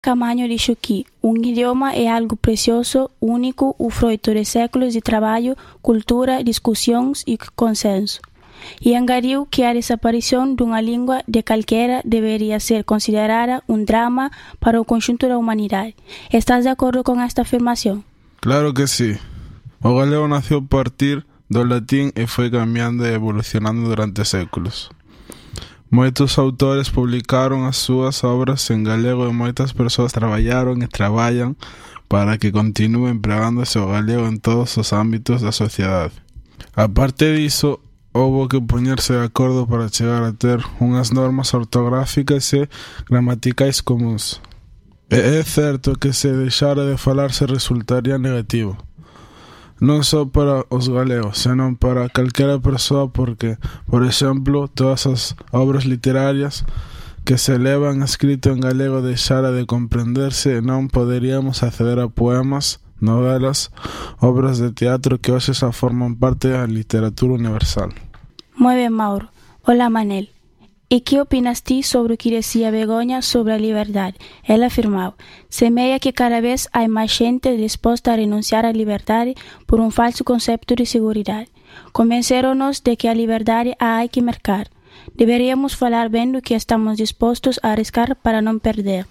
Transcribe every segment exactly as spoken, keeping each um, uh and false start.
Caamaño dixo que un idioma é algo precioso, único, o froito de séculos de trabalho, cultura, discussões e consenso. E engadiu que a desaparição de uma língua de calquera deveria ser considerada um drama para o conjunto da humanidade. Estás de acordo com esta afirmação? Claro que sí. O galego nació a partir do latín e foi cambiando e evolucionando durante séculos. Moitos autores publicaron as súas obras en galego e moitas persoas traballaron e traballan para que continúe empregándose o galego en todos os ámbitos da sociedade. A parte diso, houbo que poñerse de acordo para chegar a ter unhas normas ortográficas e gramaticais comuns. E é certo que se deixara de falarse resultaría negativo. Non só para os galegos, senón para calquera persoa porque, por exemplo, todas as obras literarias que se levan escrito en galego deixara de comprenderse e non poderíamos acceder a poemas, novelas, obras de teatro que hoxe xa forman parte da literatura universal. Moi ben, Mauro. Olá, Manel. E que opinas ti sobre o que decía Begoña sobre a liberdade? Ela afirmou: semeia que cada vez hai máis xente disposta a renunciar á liberdade por un falso concepto de seguridade. Convenceron-nos de que a liberdade a hai que mercar. Deberíamos falar ben do que estamos dispostos a arriscar para non perder.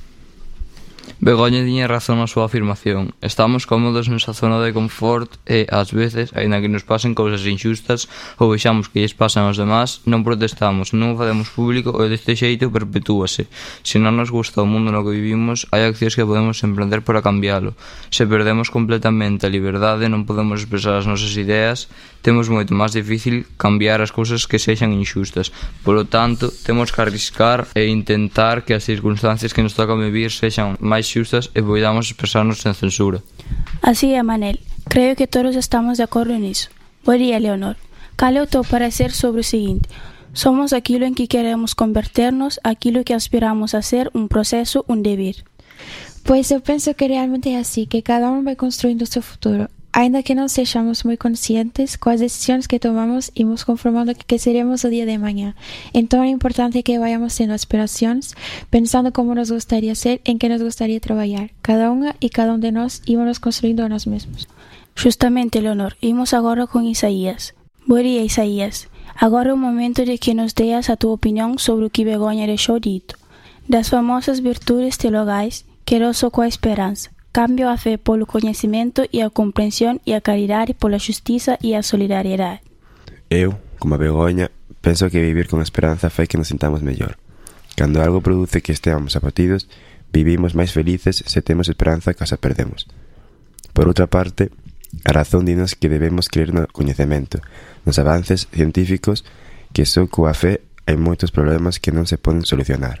Begoña tiña razón na súa afirmación. Estamos cómodos nesa zona de confort e, ás veces, aínda que nos pasen cousas inxustas ou vexamos que lles pasan aos demás, non protestamos, non o facemos público e deste xeito perpetúase. Se non nos gusta o mundo no que vivimos, hai accións que podemos emprender para cambiálo. Se perdemos completamente a liberdade, non podemos expresar as nosas ideas, temos moito máis difícil cambiar as cousas que sexan inxustas. Polo tanto, temos que arriscar e intentar que as circunstancias que nos tocan vivir sexan máis xustas e poidamos expresarnos sen censura. Así é, Manel. Creo que todos estamos de acordo nisso. Bo día, Leonor. Cal é o teu parecer sobre o seguinte? Somos aquilo en que queremos converternos, aquilo que aspiramos a ser, un proceso, un deber. Pois eu penso que realmente é así, que cada um vai construindo o seu futuro. Ainda que não sejamos muito conscientes, com as decisões que tomamos, irmos conformando o que seremos o dia de amanhã. Então é importante que vayamos tendo aspirações, pensando como nos gostaria ser, em que nos gostaria trabalhar. Cada uma e cada um de nós íamos construindo a nós mesmos. Justamente, Leonor, imos agora com Isaías. Bom dia, Isaías. Agora é o momento de que nos deas a tua opinião sobre o que Begoña deixou dito. Das famosas virtudes teologais, quero só com a esperança. Cambio a fé polo coñecemento e a comprensión e a caridade pola xustiza e a solidariedade. Eu, como a Begoña, penso que vivir con esperanza fai que nos sintamos mellor. Cando algo produce que esteamos abatidos, vivimos máis felices se temos esperanza que as perdemos. Por outra parte, a razón dinos que debemos creer no coñecemento, nos avances científicos, que só coa fé hai moitos problemas que non se poden solucionar.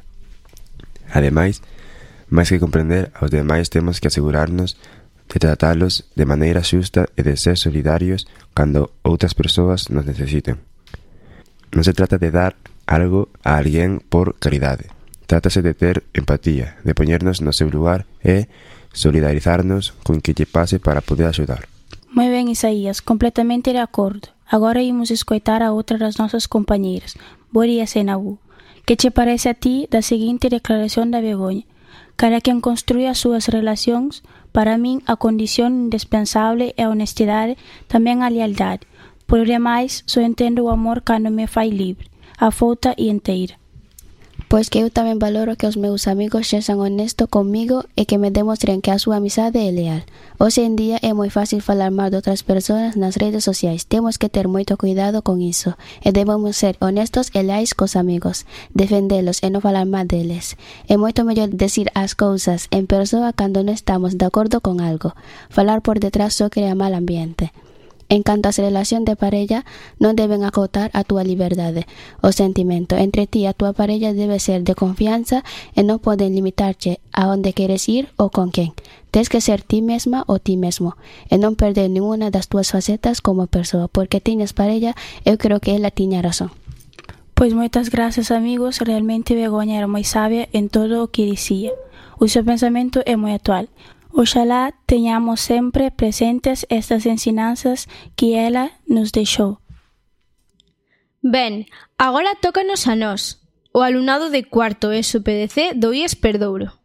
Ademais, máis que comprender aos demais temos que asegurarnos de tratalos de maneira xusta e de ser solidarios cando outras persoas nos necesiten. Non se trata de dar algo a alguén por caridade. Trátase de ter empatía, de poñernos no seu lugar e solidarizarnos con que lle pase para poder axudar. Moi ben, Isaías, completamente de acordo. Agora imos escoitar a outra das nosas compañeiras, Boria Senabu. Que che parece a ti da seguinte declaración da Begoña? Cada quen construe as súas relacións, para min a condición indispensable é a honestidade, tamén a lealdade. Por demais, só entendo o amor cando me fai libre, afouta e inteira. Pois que eu tamén valoro que os meus amigos sexan honestos comigo e que me demostren que a súa amizade é leal. Hoxe en día é moi fácil falar mal de outras persoas nas redes sociais. Temos que ter moito cuidado con iso e debemos ser honestos e leais cos amigos, defendelos e non falar mal deles. É moito mellor decir as cousas en persoa cando non estamos de acordo con algo. Falar por detrás só crea mal ambiente. En canto ás relación de parella, non deben acotar a túa liberdade. O sentimento entre ti e a túa parella debe ser de confianza e non poden limitarche a onde queres ir ou con quen. Tens que ser ti mesma ou ti mesmo e non perder ninguna das túas facetas como persoa, porque tiñas parella, eu creo que ela tiña razón. Pois moitas grazas, amigos. Realmente Begoña era moi sabia en todo o que dicía. O seu pensamento é moi actual. Oxalá teñamos sempre presentes estas ensinanzas que ela nos deixou. Ben, agora tócanos a nós, o alumnado de cuarto E S O P D C do I E S Perdouro.